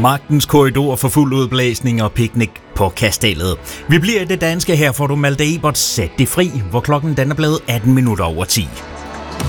Magtens korridor for fuld udblæsning og piknik på Kastellet. Vi bliver i det danske. Her får du Malte Ebert Sæt det fri, hvor klokken den er blevet 18 minutter over 10.